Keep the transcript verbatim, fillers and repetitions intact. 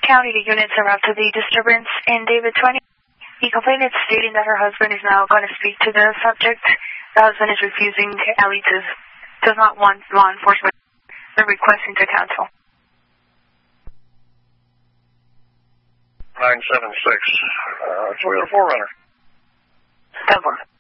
County, the units are up to the disturbance in David twenty. The complainant is stating that her husband is now going to speak to the subject. The husband is refusing. Ellie does, does not want law enforcement. They're requesting to counsel. nine seven six, uh, Toyota four runner. ten four.